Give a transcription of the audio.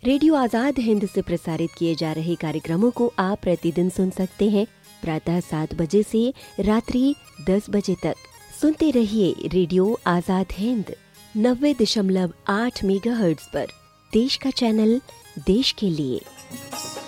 Radio Azad Hind से प्रसारित किए जा रहे कार्यक्रमों को आप प्रतिदिन सुन सकते हैं प्रातः 7 बजे से रात्रि 10 बजे तक। सुनते रहिए रेडियो आजाद हिंद 90.8 मेगाहर्ट्ज पर। देश का चैनल, देश के लिए।